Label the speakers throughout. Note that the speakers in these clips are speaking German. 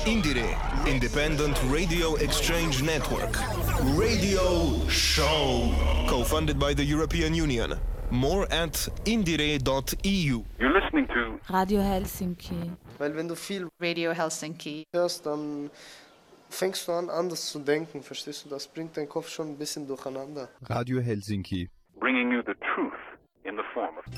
Speaker 1: Indiere, Independent Radio Exchange Network. Radio Show. Co-funded by the European Union. More at indire.eu.
Speaker 2: You're listening to
Speaker 3: Radio Helsinki.
Speaker 4: Weil wenn du viel
Speaker 5: Radio Helsinki
Speaker 4: hörst, dann fängst du an, anders zu denken, verstehst du? Das bringt deinen Kopf schon ein bisschen durcheinander.
Speaker 6: Radio Helsinki.
Speaker 2: bringing you the truth in the form of...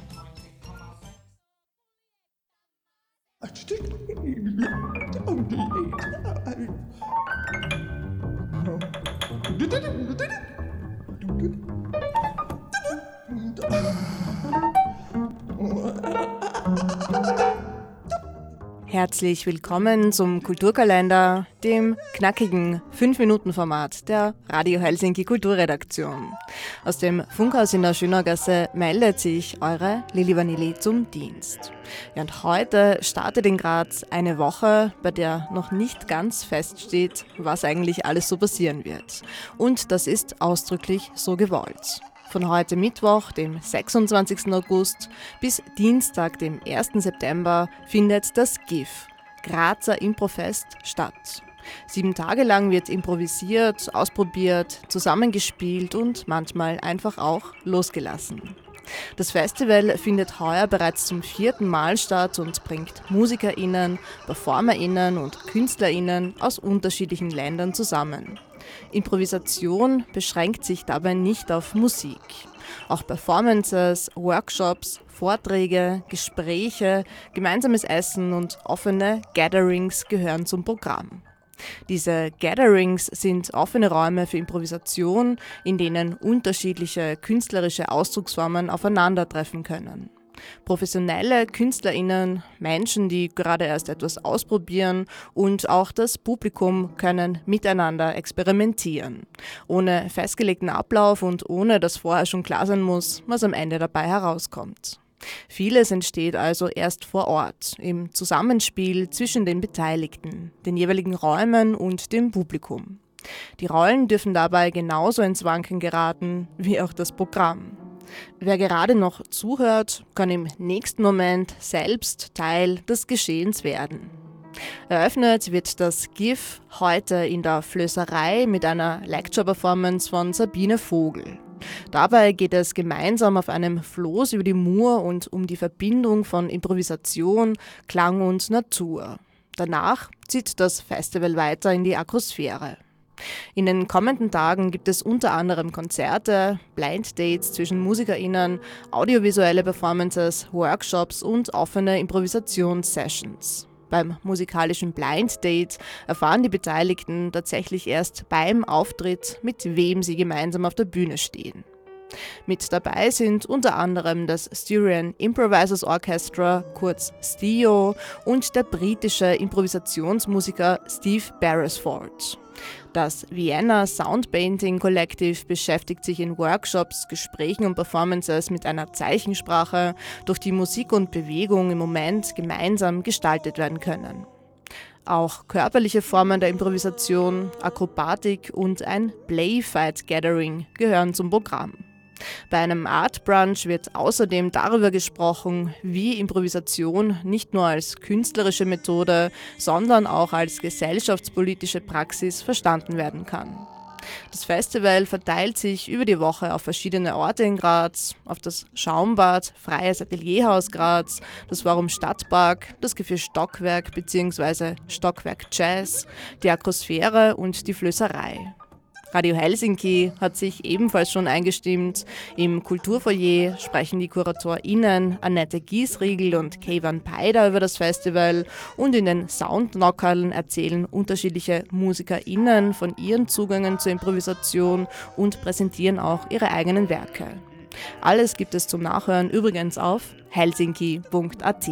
Speaker 3: Herzlich willkommen zum Kulturkalender, dem knackigen 5-Minuten-Format der Radio Helsinki Kulturredaktion. Aus dem Funkhaus in der Schönaugasse meldet sich eure Lili Vanilli zum Dienst. Ja, und heute startet in Graz eine Woche, bei der noch nicht ganz feststeht, was eigentlich alles so passieren wird. Und das ist ausdrücklich so gewollt. Von heute Mittwoch, dem 26. August, bis Dienstag, dem 1. September, findet das GIF, Grazer Improfest, statt. 7 Tage lang wird improvisiert, ausprobiert, zusammengespielt und manchmal einfach auch losgelassen. Das Festival findet heuer bereits zum 4. Mal statt und bringt MusikerInnen, PerformerInnen und KünstlerInnen aus unterschiedlichen Ländern zusammen. Improvisation beschränkt sich dabei nicht auf Musik. Auch Performances, Workshops, Vorträge, Gespräche, gemeinsames Essen und offene Gatherings gehören zum Programm. Diese Gatherings sind offene Räume für Improvisation, in denen unterschiedliche künstlerische Ausdrucksformen aufeinandertreffen können. Professionelle KünstlerInnen, Menschen, die gerade erst etwas ausprobieren und auch das Publikum können miteinander experimentieren. Ohne festgelegten Ablauf und ohne dass vorher schon klar sein muss, was am Ende dabei herauskommt. Vieles entsteht also erst vor Ort, im Zusammenspiel zwischen den Beteiligten, den jeweiligen Räumen und dem Publikum. Die Rollen dürfen dabei genauso ins Wanken geraten wie auch das Programm. Wer gerade noch zuhört, kann im nächsten Moment selbst Teil des Geschehens werden. Eröffnet wird das GIF heute in der Flößerei mit einer Lecture-Performance von Sabine Vogel. Dabei geht es gemeinsam auf einem Floß über die Mur und um die Verbindung von Improvisation, Klang und Natur. Danach zieht das Festival weiter in die Akrosphäre. In den kommenden Tagen gibt es unter anderem Konzerte, Blind Dates zwischen MusikerInnen, audiovisuelle Performances, Workshops und offene Improvisationssessions. Beim musikalischen Blind Date erfahren die Beteiligten tatsächlich erst beim Auftritt, mit wem sie gemeinsam auf der Bühne stehen. Mit dabei sind unter anderem das Styrian Improvisers Orchestra, kurz STIO, und der britische Improvisationsmusiker Steve Beresford. Das Vienna Soundpainting Collective beschäftigt sich in Workshops, Gesprächen und Performances mit einer Zeichensprache, durch die Musik und Bewegung im Moment gemeinsam gestaltet werden können. Auch körperliche Formen der Improvisation, Akrobatik und ein Play-Fight Gathering gehören zum Programm. Bei einem Art Brunch wird außerdem darüber gesprochen, wie Improvisation nicht nur als künstlerische Methode, sondern auch als gesellschaftspolitische Praxis verstanden werden kann. Das Festival verteilt sich über die Woche auf verschiedene Orte in Graz, auf das Schaumbad, Freies Atelierhaus Graz, das Forum Stadtpark, das Café Stockwerk bzw. Stockwerk Jazz, die Akrosphäre und die Flößerei. Radio Helsinki hat sich ebenfalls schon eingestimmt. Im Kulturfoyer sprechen die KuratorInnen Annette Giesriegel und Keivan Peider über das Festival und in den Soundknockerln erzählen unterschiedliche MusikerInnen von ihren Zugängen zur Improvisation und präsentieren auch ihre eigenen Werke. Alles gibt es zum Nachhören übrigens auf helsinki.at.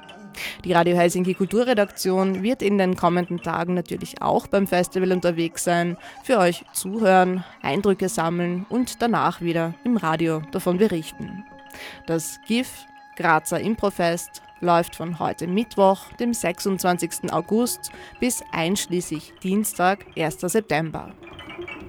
Speaker 3: Die Radio Helsinki Kulturredaktion wird in den kommenden Tagen natürlich auch beim Festival unterwegs sein, für euch zuhören, Eindrücke sammeln und danach wieder im Radio davon berichten. Das GIF, Grazer Improfest, läuft von heute Mittwoch, dem 26. August, bis einschließlich Dienstag, 1. September.